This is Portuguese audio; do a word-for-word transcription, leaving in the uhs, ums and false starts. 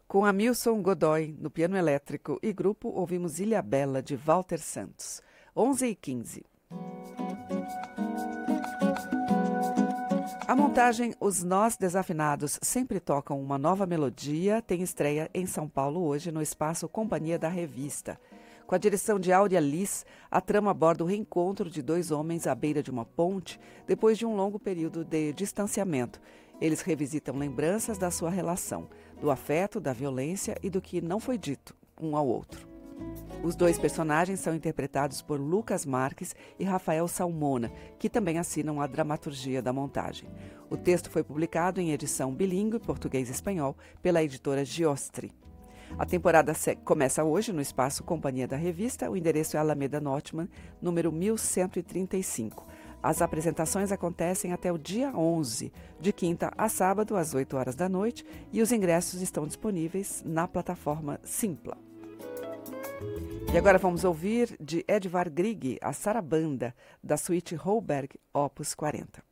Com Hamilton Godoy no piano elétrico e grupo, ouvimos Ilha Bela, de Walter Santos. onze e quinze. A montagem Os Nós Desafinados Sempre Tocam uma Nova Melodia tem estreia em São Paulo hoje no espaço Companhia da Revista. Com a direção de Áurea Liz, a trama aborda o reencontro de dois homens à beira de uma ponte depois de um longo período de distanciamento. Eles revisitam lembranças da sua relação, do afeto, da violência e do que não foi dito um ao outro. Os dois personagens são interpretados por Lucas Marques e Rafael Salmona, que também assinam a dramaturgia da montagem. O texto foi publicado em edição bilíngue português e espanhol pela editora Giostri. A temporada começa hoje no espaço Companhia da Revista. O endereço é Alameda Notman, número mil cento e trinta e cinco. As apresentações acontecem até o dia onze, de quinta a sábado, às oito horas da noite, e os ingressos estão disponíveis na plataforma Simpla. E agora vamos ouvir de Edvard Grieg, a Sarabanda, da suíte Holberg, opus quarenta.